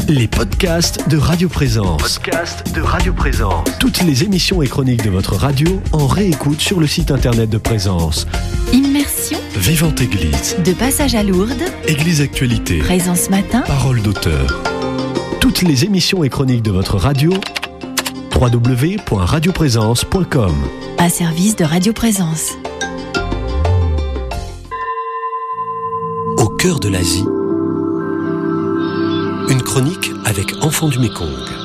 Les podcasts de Radio Présence. Toutes les émissions et chroniques de votre radio en réécoute sur le site internet de Présence. Immersion. Vivante Église. De passage à Lourdes. Église Actualité. Présence matin. Parole d'auteur. Toutes les émissions et chroniques de votre radio. www.radioprésence.com. Un service de Radio Présence. Au cœur de l'Asie. Une chronique avec Enfants du Mékong.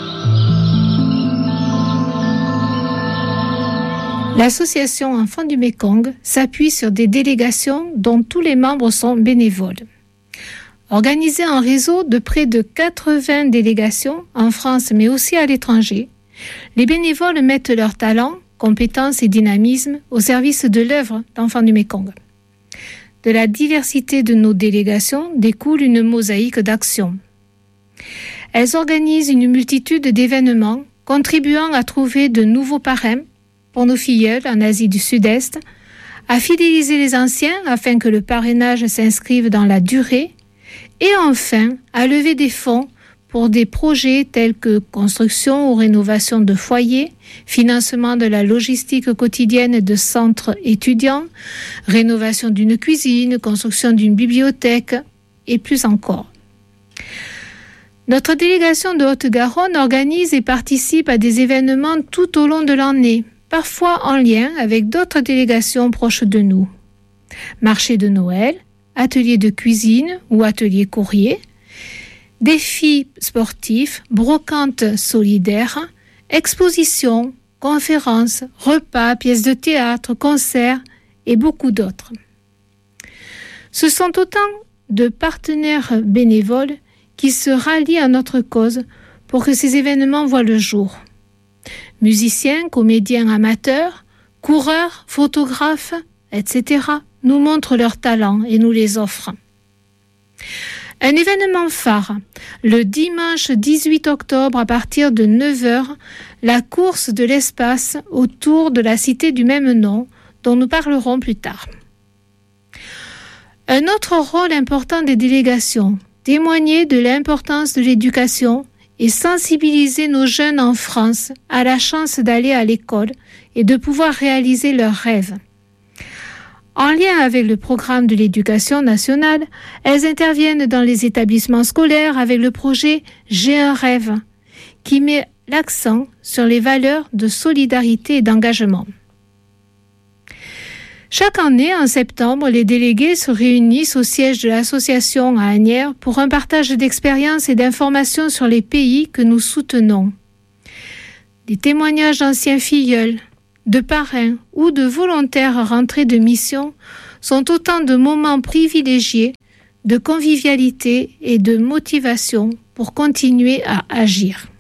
L'association Enfants du Mékong s'appuie sur des délégations dont tous les membres sont bénévoles. Organisée en réseau de près de 80 délégations en France mais aussi à l'étranger, les bénévoles mettent leurs talents, compétences et dynamisme au service de l'œuvre d'Enfants du Mékong. De la diversité de nos délégations découle une mosaïque d'actions. Elles organisent une multitude d'événements contribuant à trouver de nouveaux parrains pour nos filleuls en Asie du Sud-Est, à fidéliser les anciens afin que le parrainage s'inscrive dans la durée et enfin à lever des fonds pour des projets tels que construction ou rénovation de foyers, financement de la logistique quotidienne de centres étudiants, rénovation d'une cuisine, construction d'une bibliothèque et plus encore. Notre délégation de Haute-Garonne organise et participe à des événements tout au long de l'année, parfois en lien avec d'autres délégations proches de nous. Marché de Noël, ateliers de cuisine ou ateliers courrier, défis sportifs, brocantes solidaires, expositions, conférences, repas, pièces de théâtre, concerts et beaucoup d'autres. Ce sont autant de partenaires bénévoles qui se rallient à notre cause pour que ces événements voient le jour. Musiciens, comédiens amateurs, coureurs, photographes, etc. nous montrent leurs talents et nous les offrent. Un événement phare, le dimanche 18 octobre à partir de 9h, la course de l'espace autour de la cité du même nom, dont nous parlerons plus tard. Un autre rôle important des délégations, témoigner de l'importance de l'éducation et sensibiliser nos jeunes en France à la chance d'aller à l'école et de pouvoir réaliser leurs rêves. En lien avec le programme de l'éducation nationale, elles interviennent dans les établissements scolaires avec le projet « J'ai un rêve » qui met l'accent sur les valeurs de solidarité et d'engagement. Chaque année, en septembre, les délégués se réunissent au siège de l'association à Asnières pour un partage d'expériences et d'informations sur les pays que nous soutenons. Des témoignages d'anciens filleuls, de parrains ou de volontaires rentrés de mission sont autant de moments privilégiés de convivialité et de motivation pour continuer à agir.